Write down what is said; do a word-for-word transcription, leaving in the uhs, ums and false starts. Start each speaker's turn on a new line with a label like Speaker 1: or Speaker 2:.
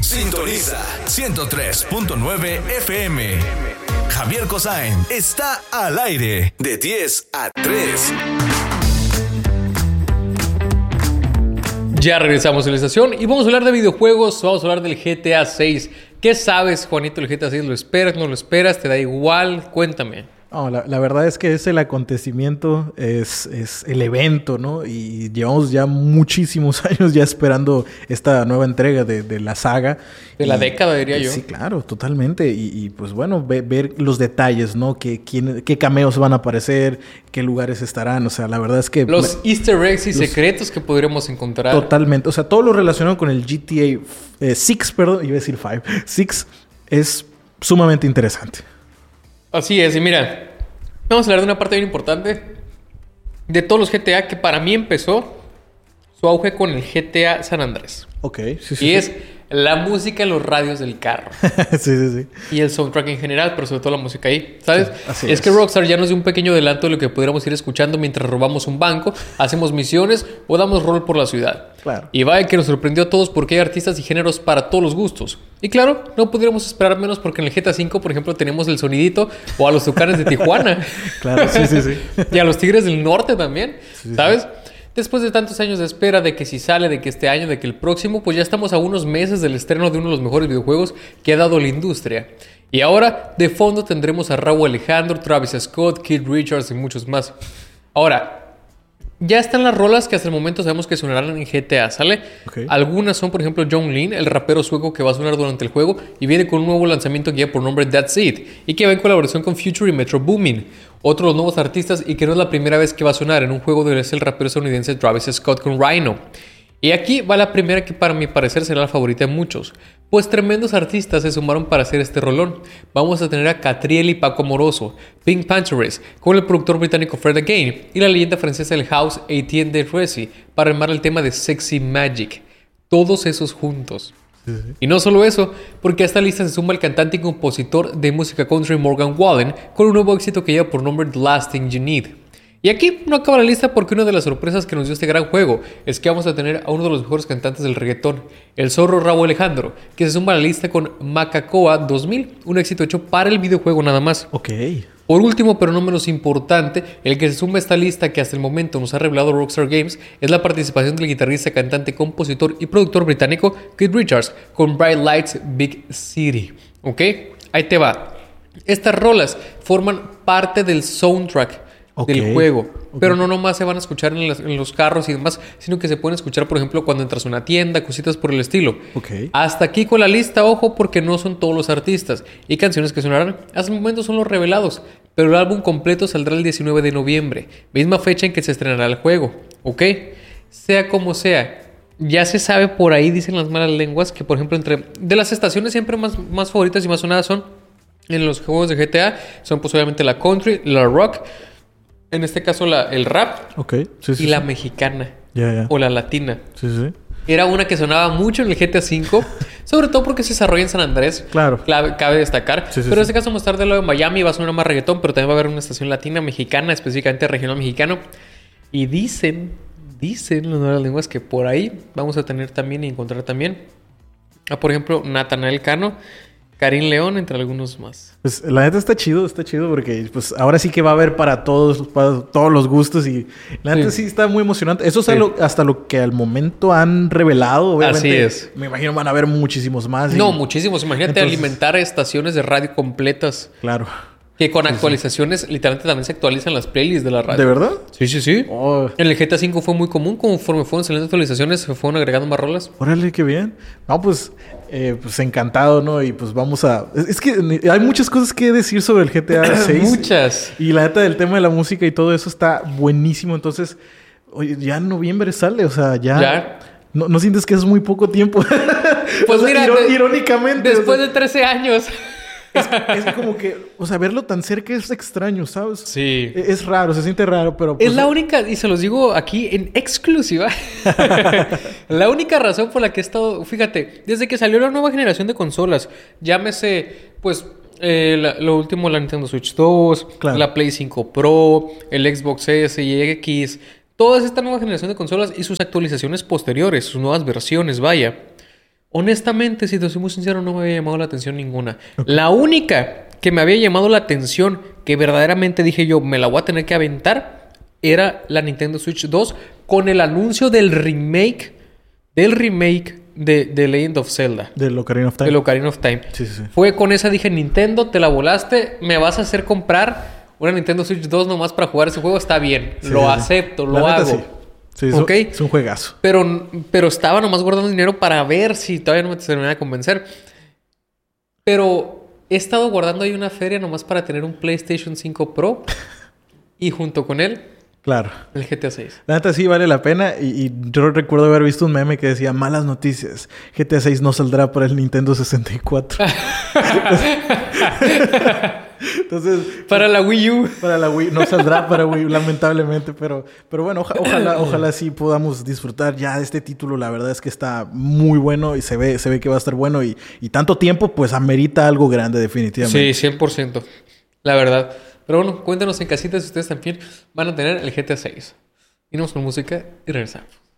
Speaker 1: Sintoniza ciento tres punto nueve F M. Javier Cosain está al aire de diez a tres.
Speaker 2: Ya regresamos a la estación y vamos a hablar de videojuegos. Vamos a hablar del G T A seis. ¿Qué sabes, Juanito, del G T A seis? ¿Lo esperas? ¿No lo esperas? ¿Te da igual? Cuéntame.
Speaker 3: No, la, la verdad es que es el acontecimiento, es, es el evento, ¿no? Y llevamos ya muchísimos años ya esperando esta nueva entrega de, de la saga.
Speaker 2: De la y, década, diría yo.
Speaker 3: Sí, claro, totalmente. Y, y pues bueno, ve, ver los detalles, ¿no? ¿Qué, quién, qué cameos van a aparecer, qué lugares estarán. O sea, la verdad es que...
Speaker 2: Los la, easter eggs y los, secretos que podríamos encontrar.
Speaker 3: Totalmente. O sea, todo lo relacionado con el G T A seis, perdón, iba a decir cinco. seis es sumamente interesante.
Speaker 2: Así es, y mira, vamos a hablar de una parte bien importante de todos los G T A que para mí empezó su auge con el G T A San Andrés.
Speaker 3: Ok, sí, sí.
Speaker 2: Y
Speaker 3: sí.
Speaker 2: es la música en los radios del carro.
Speaker 3: sí, sí, sí.
Speaker 2: Y el soundtrack en general, pero sobre todo la música ahí, ¿sabes?
Speaker 3: Sí, así
Speaker 2: es,
Speaker 3: es
Speaker 2: que Rockstar ya nos dio un pequeño adelanto de lo que pudiéramos ir escuchando mientras robamos un banco, hacemos misiones o damos rol por la ciudad.
Speaker 3: Claro.
Speaker 2: Y vaya que nos sorprendió a todos porque hay artistas y géneros para todos los gustos. Y claro, no pudiéramos esperar menos porque en el G T A cinco, por ejemplo, tenemos el sonidito o a los Tucanes de Tijuana.
Speaker 3: Claro, sí, sí, sí.
Speaker 2: Y a los Tigres del Norte también,
Speaker 3: sí,
Speaker 2: ¿sabes?
Speaker 3: Sí.
Speaker 2: Después de tantos años de espera de que si sale, de que este año, de que el próximo, pues ya estamos a unos meses del estreno de uno de los mejores videojuegos que ha dado la industria. Y ahora, de fondo tendremos a Rauw Alejandro, Travis Scott, Keith Richards y muchos más. Ahora, ya están las rolas que hasta el momento sabemos que sonarán en G T A, ¿sale?
Speaker 3: Okay.
Speaker 2: Algunas son, por ejemplo, John Lin, el rapero sueco que va a sonar durante el juego y viene con un nuevo lanzamiento que lleva por nombre That's It y que va en colaboración con Future y Metro Boomin. Otro de los nuevos artistas y que no es la primera vez que va a sonar en un juego de es el rapero estadounidense Travis Scott con Rhino. Y aquí va la primera que para mi parecer será la favorita de muchos, pues tremendos artistas se sumaron para hacer este rolón. Vamos a tener a Catriel y Paco Moroso, Pink Panthers, con el productor británico Fred Again y la leyenda francesa del house Etienne de Récy para armar el tema de Sexy Magic. Todos esos juntos.
Speaker 3: Sí, sí.
Speaker 2: Y no solo eso, porque a esta lista se suma el cantante y compositor de música country Morgan Wallen con un nuevo éxito que lleva por nombre The Last Thing You Need. Y aquí no acaba la lista porque una de las sorpresas que nos dio este gran juego es que vamos a tener a uno de los mejores cantantes del reggaetón, el zorro Rauw Alejandro, que se suma a la lista con Macacoa dos mil, un éxito hecho para el videojuego nada más.
Speaker 3: Ok.
Speaker 2: Por último, pero no menos importante, el que se suma a esta lista que hasta el momento nos ha revelado Rockstar Games es la participación del guitarrista, cantante, compositor y productor británico Keith Richards con Bright Lights Big City. ¿Ok? Ahí te va. Estas rolas forman parte del soundtrack
Speaker 3: okay.
Speaker 2: del juego,
Speaker 3: okay.
Speaker 2: pero no nomás se van a escuchar en, las, en los carros y demás, sino que se pueden escuchar, por ejemplo, cuando entras a una tienda, cositas por el estilo.
Speaker 3: Okay.
Speaker 2: Hasta aquí con la lista, ojo, porque no son todos los artistas y canciones que sonarán. Hasta el momento son los revelados, pero el álbum completo saldrá el diecinueve de noviembre, misma fecha en que se estrenará el juego, ¿ok? Sea como sea, ya se sabe por ahí, dicen las malas lenguas, que por ejemplo, entre de las estaciones siempre más, más favoritas y más sonadas son en los juegos de G T A, son pues obviamente la country, la rock, en este caso la, el rap
Speaker 3: okay. sí, sí,
Speaker 2: y la
Speaker 3: sí.
Speaker 2: mexicana
Speaker 3: yeah, yeah.
Speaker 2: o la latina.
Speaker 3: Sí, sí.
Speaker 2: Era una que sonaba mucho en el G T A cinco, sobre todo porque se desarrolla en San Andrés.
Speaker 3: Claro.
Speaker 2: Cabe, cabe destacar.
Speaker 3: Sí, sí,
Speaker 2: pero en
Speaker 3: sí.
Speaker 2: este caso más tarde lo de Miami va a sonar más reggaetón, pero también va a haber una estación latina, mexicana, específicamente regional mexicano. Y dicen, dicen las nuevas lenguas que por ahí vamos a tener también y encontrar también a, por ejemplo, Natanael Cano, Karim León, entre algunos más.
Speaker 3: Pues la neta está chido, está chido porque pues ahora sí que va a haber para todos, para todos los gustos y la neta sí, sí está muy emocionante. Eso es sí. lo, hasta lo que al momento han revelado, obviamente.
Speaker 2: Así es.
Speaker 3: Me imagino van a haber muchísimos más. Y...
Speaker 2: No, muchísimos. Imagínate Entonces... alimentar estaciones de radio completas.
Speaker 3: Claro.
Speaker 2: Que con
Speaker 3: sí,
Speaker 2: actualizaciones, sí. literalmente también se actualizan las playlists de la radio.
Speaker 3: ¿De verdad?
Speaker 2: Sí, sí, sí.
Speaker 3: Oh.
Speaker 2: En el G T A cinco fue muy común. Conforme fueron saliendo actualizaciones, se fueron agregando más rolas.
Speaker 3: Órale, qué bien. No, pues, eh, pues encantado, ¿no? Y pues vamos a... Es, es que hay muchas cosas que decir sobre el G T A seis.
Speaker 2: Muchas.
Speaker 3: Y la neta del tema de la música y todo eso está buenísimo. Entonces, oye, ya en noviembre sale. O sea, ya...
Speaker 2: Ya.
Speaker 3: ¿No, ¿no sientes que es muy poco tiempo?
Speaker 2: Pues
Speaker 3: o sea,
Speaker 2: mira...
Speaker 3: iró,
Speaker 2: de,
Speaker 3: irónicamente.
Speaker 2: Después
Speaker 3: o sea,
Speaker 2: de trece años...
Speaker 3: Es, es como que, o sea, verlo tan cerca es extraño, ¿sabes?
Speaker 2: Sí.
Speaker 3: Es, es raro, se siente raro, pero... Pues,
Speaker 2: es la única, y se los digo aquí en exclusiva, la única razón por la que he estado... Fíjate, desde que salió la nueva generación de consolas, llámese, pues, eh, la, lo último, la Nintendo Switch dos, claro. la Play cinco Pro, el Xbox S y X, toda esta nueva generación de consolas y sus actualizaciones posteriores, sus nuevas versiones, vaya... Honestamente, si te soy muy sincero, no me había llamado la atención ninguna. Okay. La única que me había llamado la atención, que verdaderamente dije yo, me la voy a tener que aventar, era la Nintendo Switch dos con el anuncio del remake, del remake de, de Legend of Zelda.
Speaker 3: Del Ocarina of Time.
Speaker 2: Del Ocarina of Time.
Speaker 3: Sí, sí, sí.
Speaker 2: Fue con esa, dije, Nintendo, te la volaste, me vas a hacer comprar una Nintendo Switch dos nomás para jugar ese juego. Está bien, sí, lo sí, acepto, sí. lo
Speaker 3: La
Speaker 2: hago.
Speaker 3: Neta, sí. Sí, es, ¿okay? un, es un juegazo.
Speaker 2: Pero, pero estaba nomás guardando dinero para ver si todavía no me terminaba de convencer. Pero he estado guardando ahí una feria nomás para tener un PlayStation cinco Pro. Y junto con él,
Speaker 3: claro,
Speaker 2: el G T A seis.
Speaker 3: La neta sí vale la pena. Y, y yo recuerdo haber visto un meme que decía: malas noticias, G T A seis no saldrá para el Nintendo sesenta y cuatro. Entonces,
Speaker 2: para la Wii U.
Speaker 3: Para la Wii. No saldrá para Wii U, lamentablemente. Pero, pero bueno, oja, ojalá, ojalá sí podamos disfrutar ya de este título. La verdad es que está muy bueno y se ve, se ve que va a estar bueno. Y, y tanto tiempo, pues amerita algo grande, definitivamente.
Speaker 2: Sí, cien por ciento. La verdad. Pero bueno, cuéntenos en casita si ustedes también van a tener el G T A seis. Iremos con música y regresamos.